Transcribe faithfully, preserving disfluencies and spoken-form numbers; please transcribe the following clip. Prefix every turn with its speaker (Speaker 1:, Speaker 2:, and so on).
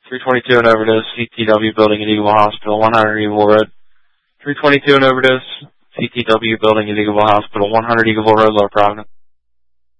Speaker 1: three twenty-two and overdose, C T W building at Eagleville Hospital, one hundred Eagleville Road. three twenty-two and overdose, C T W building at Eagleville Hospital, one hundred Eagleville Road, Lower Providence.